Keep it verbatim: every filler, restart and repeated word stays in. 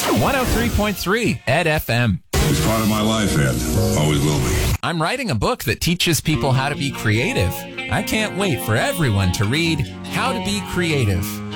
one oh three point three Ed F M. It's part of my life, Ed. Always will be. I'm writing a book that teaches people how to be creative. I can't wait for everyone to read How to Be Creative.